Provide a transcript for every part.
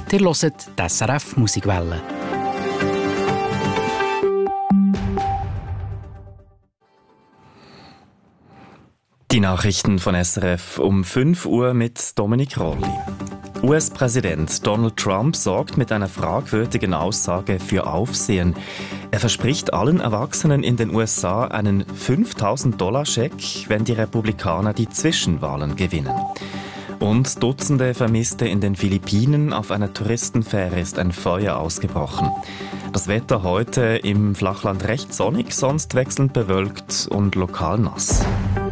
Ihr hört die SRF Musikwelle. Die Nachrichten von SRF um 5 Uhr mit Dominik Rolli. US-Präsident Donald Trump sorgt mit einer fragwürdigen Aussage für Aufsehen. Er verspricht allen Erwachsenen in den USA einen $5.000-Scheck, wenn die Republikaner die Zwischenwahlen gewinnen. Und Dutzende Vermisste in den Philippinen. Auf einer Touristenfähre ist ein Feuer ausgebrochen. Das Wetter heute im Flachland recht sonnig, sonst wechselnd bewölkt und lokal nass.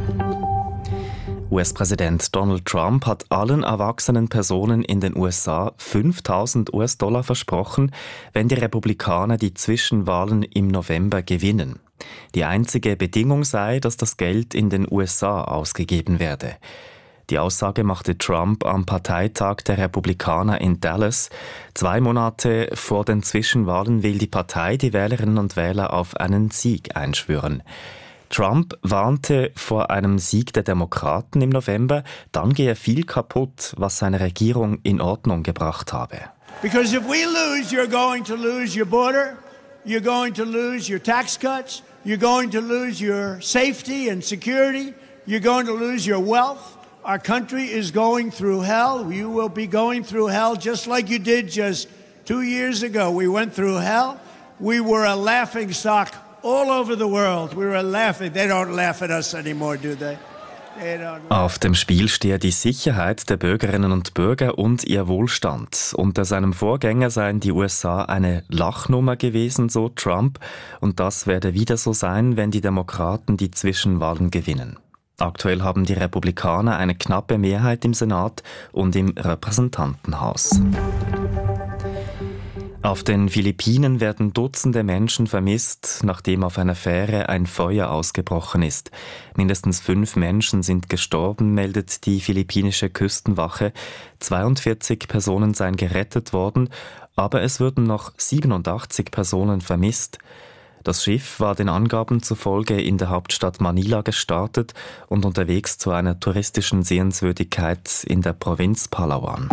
US-Präsident Donald Trump hat allen erwachsenen Personen in den USA $5.000 versprochen, wenn die Republikaner die Zwischenwahlen im November gewinnen. Die einzige Bedingung sei, dass das Geld in den USA ausgegeben werde. Die Aussage machte Trump am Parteitag der Republikaner in Dallas. 2 Monate vor den Zwischenwahlen will die Partei die Wählerinnen und Wähler auf einen Sieg einschwören. Trump warnte vor einem Sieg der Demokraten im November, dann gehe viel kaputt, was seine Regierung in Ordnung gebracht habe. Because if we lose, you're going to lose your border, you're going to lose your tax cuts, you're going to lose your safety and security, you're going to lose your wealth. Our country is going through hell. You will be going through hell just like you did just 2 years ago. We went through hell. We were a laughing stock all over the world. We were laughing. They don't laugh at us anymore, do they? Auf dem Spiel stehe die Sicherheit der Bürgerinnen und Bürger und ihr Wohlstand. Unter seinem Vorgänger seien die USA eine Lachnummer gewesen, so Trump. Und das werde wieder so sein, wenn die Demokraten die Zwischenwahlen gewinnen. Aktuell haben die Republikaner eine knappe Mehrheit im Senat und im Repräsentantenhaus. Auf den Philippinen werden Dutzende Menschen vermisst, nachdem auf einer Fähre ein Feuer ausgebrochen ist. Mindestens 5 Menschen sind gestorben, meldet die philippinische Küstenwache. 42 Personen seien gerettet worden, aber es würden noch 87 Personen vermisst. Das Schiff war den Angaben zufolge in der Hauptstadt Manila gestartet und unterwegs zu einer touristischen Sehenswürdigkeit in der Provinz Palawan.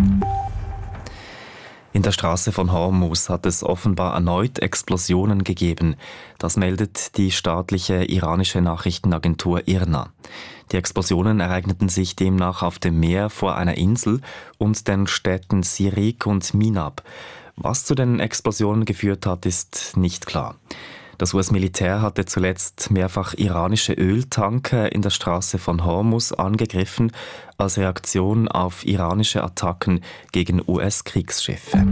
In der Straße von Hormuz hat es offenbar erneut Explosionen gegeben. Das meldet die staatliche iranische Nachrichtenagentur IRNA. Die Explosionen ereigneten sich demnach auf dem Meer vor einer Insel und den Städten Sirik und Minab. Was zu den Explosionen geführt hat, ist nicht klar. Das US-Militär hatte zuletzt mehrfach iranische Öltanker in der Straße von Hormuz angegriffen, als Reaktion auf iranische Attacken gegen US-Kriegsschiffe.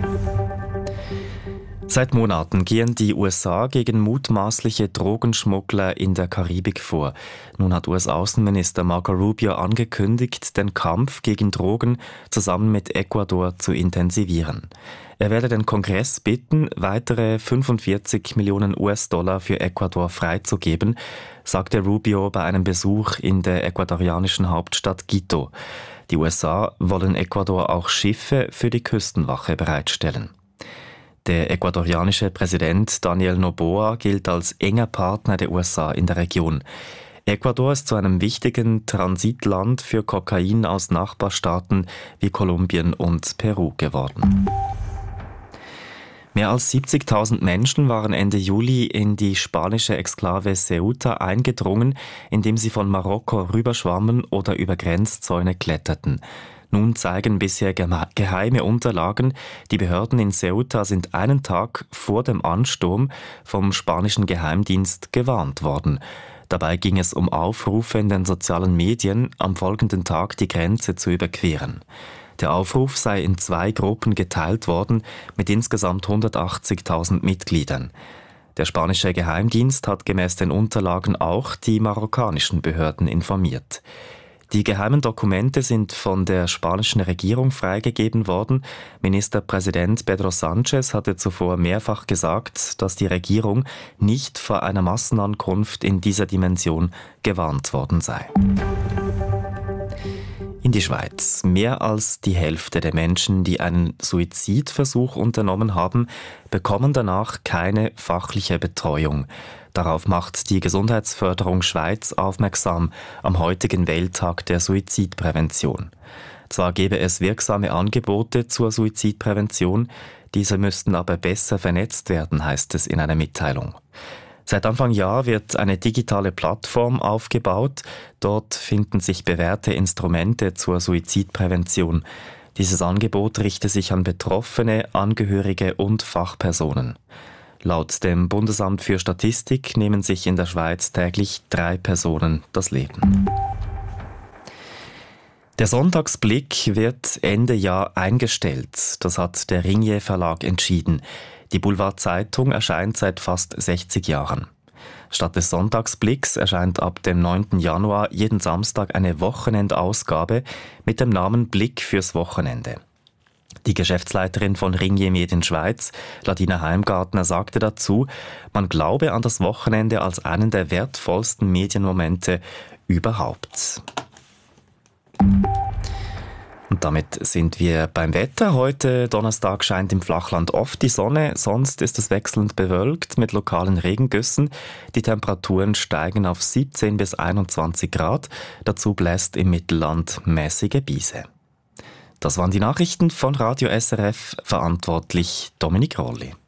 Seit Monaten gehen die USA gegen mutmaßliche Drogenschmuggler in der Karibik vor. Nun hat US-Außenminister Marco Rubio angekündigt, den Kampf gegen Drogen zusammen mit Ecuador zu intensivieren. Er werde den Kongress bitten, weitere 45 Millionen US-Dollar für Ecuador freizugeben, sagte Rubio bei einem Besuch in der ecuadorianischen Hauptstadt Quito. Die USA wollen Ecuador auch Schiffe für die Küstenwache bereitstellen. Der ecuadorianische Präsident Daniel Noboa gilt als enger Partner der USA in der Region. Ecuador ist zu einem wichtigen Transitland für Kokain aus Nachbarstaaten wie Kolumbien und Peru geworden. Mehr als 70.000 Menschen waren Ende Juli in die spanische Exklave Ceuta eingedrungen, indem sie von Marokko rüberschwammen oder über Grenzzäune kletterten. Nun zeigen bisher geheime Unterlagen, die Behörden in Ceuta sind einen Tag vor dem Ansturm vom spanischen Geheimdienst gewarnt worden. Dabei ging es um Aufrufe in den sozialen Medien, am folgenden Tag die Grenze zu überqueren. Der Aufruf sei in 2 Gruppen geteilt worden, mit insgesamt 180.000 Mitgliedern. Der spanische Geheimdienst hat gemäß den Unterlagen auch die marokkanischen Behörden informiert. Die geheimen Dokumente sind von der spanischen Regierung freigegeben worden. Ministerpräsident Pedro Sánchez hatte zuvor mehrfach gesagt, dass die Regierung nicht vor einer Massenankunft in dieser Dimension gewarnt worden sei. In die Schweiz. Mehr als die Hälfte der Menschen, die einen Suizidversuch unternommen haben, bekommen danach keine fachliche Betreuung. Darauf macht die Gesundheitsförderung Schweiz aufmerksam am heutigen Welttag der Suizidprävention. Zwar gäbe es wirksame Angebote zur Suizidprävention, diese müssten aber besser vernetzt werden, heißt es in einer Mitteilung. Seit Anfang Jahr wird eine digitale Plattform aufgebaut. Dort finden sich bewährte Instrumente zur Suizidprävention. Dieses Angebot richte sich an Betroffene, Angehörige und Fachpersonen. Laut dem Bundesamt für Statistik nehmen sich in der Schweiz täglich 3 Personen das Leben. Der Sonntagsblick wird Ende Jahr eingestellt. Das hat der Ringier Verlag entschieden. Die Boulevard-Zeitung erscheint seit fast 60 Jahren. Statt des Sonntagsblicks erscheint ab dem 9. Januar jeden Samstag eine Wochenendausgabe mit dem Namen Blick fürs Wochenende. Die Geschäftsleiterin von Ringier Medien Schweiz, Ladina Heimgartner, sagte dazu, man glaube an das Wochenende als einen der wertvollsten Medienmomente überhaupt. Und damit sind wir beim Wetter. Heute Donnerstag scheint im Flachland oft die Sonne, sonst ist es wechselnd bewölkt mit lokalen Regengüssen. Die Temperaturen steigen auf 17 bis 21 Grad. Dazu bläst im Mittelland mäßige Biese. Das waren die Nachrichten von Radio SRF, verantwortlich Dominik Rolli.